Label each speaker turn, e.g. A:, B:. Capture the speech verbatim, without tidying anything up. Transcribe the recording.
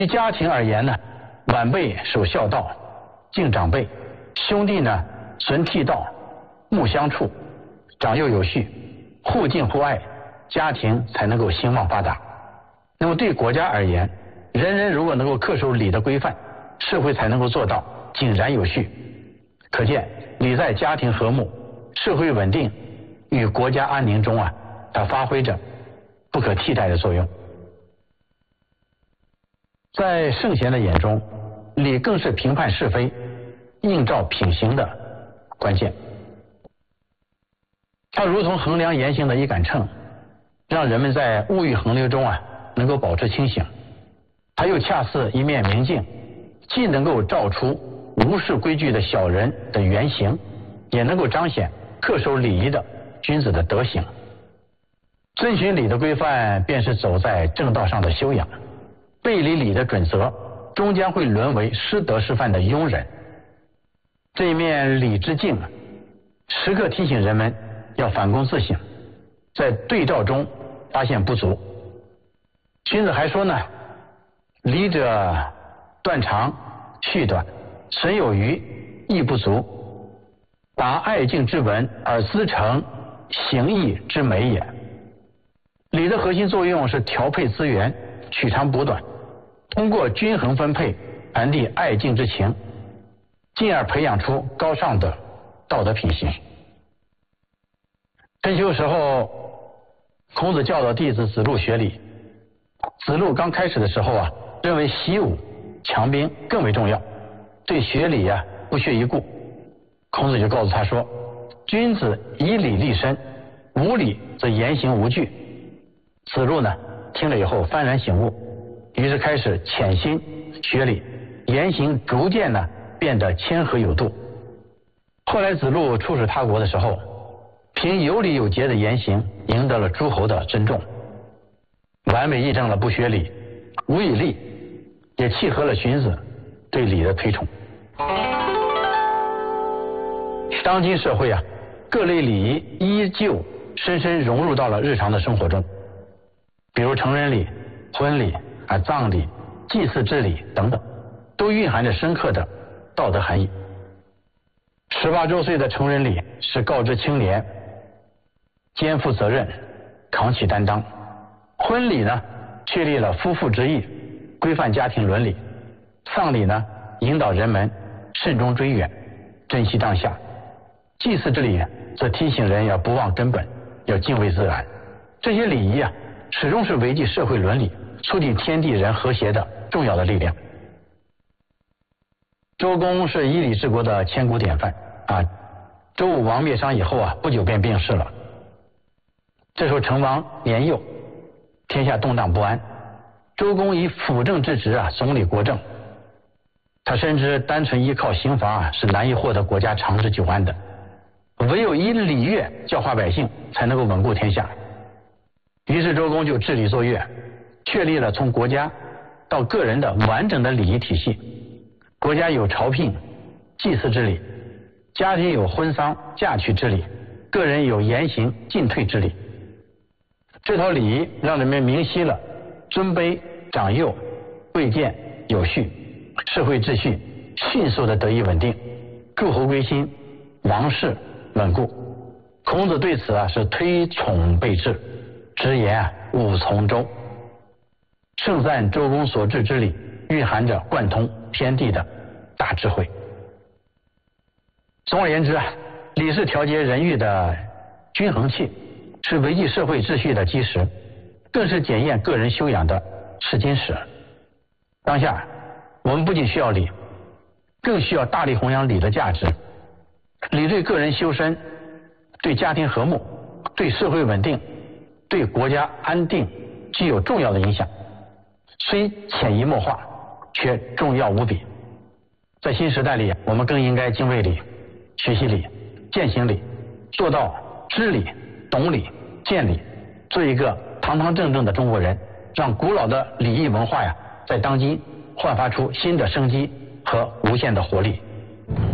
A: 于家庭而言呢，晚辈守孝道，敬长辈；兄弟呢，存悌道，睦相处，长幼有序，互敬互爱，家庭才能够兴旺发达。那么对国家而言，人人如果能够恪守礼的规范，社会才能够做到井然有序。可见礼在家庭和睦、社会稳定与国家安宁中啊，它发挥着不可替代的作用。在圣贤的眼中，礼更是评判是非、映照品行的关键。它如同衡量言行的一杆秤，让人们在物欲横流中啊，能够保持清醒。它又恰似一面明镜，既能够照出无视规矩的小人的原形，也能够彰显恪守礼仪的君子的德行。遵循礼的规范，便是走在正道上的修养。背离礼的准则，终将会沦为失德失范的庸人。这一面礼之镜，时刻提醒人们要反躬自省，在对照中发现不足。荀子还说呢，礼者断长续短，损有余益不足，达爱敬之文而滋成行义之美也。礼的核心作用是调配资源，取长补短，通过均衡分配传递爱敬之情，进而培养出高尚的道德品行。春秋时候，孔子教导弟子子路学礼。子路刚开始的时候啊，认为习武强兵更为重要，对学礼啊不屑一顾。孔子就告诉他说，君子以礼立身，无礼则言行无据。子路呢听了以后幡然醒悟，于是开始潜心学礼，言行逐渐呢变得谦和有度。后来子路出使他国的时候，凭有礼有节的言行赢得了诸侯的尊重，完美议证了不学礼无以立，也契合了荀子对礼的推崇。当今社会啊，各类礼仪依旧深深融入到了日常的生活中，比如成人礼、婚礼啊、葬礼、祭祀之礼等等，都蕴含着深刻的道德含义。十八周岁的成人礼是告知清廉、肩负责任、扛起担当；婚礼呢，确立了夫妇之义，规范家庭伦理；丧礼呢，引导人们慎终追远，珍惜当下；祭祀之礼则提醒人要不忘根本，要敬畏自然。这些礼仪啊，始终是维系社会伦理、促进天地人和谐的重要的力量。周公是以礼治国的千古典范啊。周武王灭商以后啊，不久便病逝了。这时候成王年幼，天下动荡不安。周公以辅政之职啊，总理国政。他深知单纯依靠刑罚啊，是难以获得国家长治久安的，唯有以礼乐教化百姓，才能够稳固天下。于是周公就治理作乐，确立了从国家到个人的完整的礼仪体系。国家有朝聘、祭祀之礼，家庭有婚丧嫁娶之礼，个人有言行进退之礼。这套礼仪让人们明晰了尊卑长幼、贵贱有序，社会秩序迅速的得以稳定，诸侯归心，王室稳固。孔子对此啊是推崇备至，直言啊勿从周，盛赞周公所治之礼蕴含着贯通天地的大智慧。总而言之啊，礼是调节人欲的均衡器，是维系社会秩序的基石，更是检验个人修养的试金石。当下我们不仅需要礼，更需要大力弘扬礼的价值。礼对个人修身、对家庭和睦、对社会稳定、对国家安定具有重要的影响，虽潜移默化，却重要无比。在新时代里，我们更应该敬畏礼、学习礼、践行礼，做到知礼、懂礼、见礼，做一个堂堂正正的中国人，让古老的礼仪文化呀，在当今焕发出新的生机和无限的活力。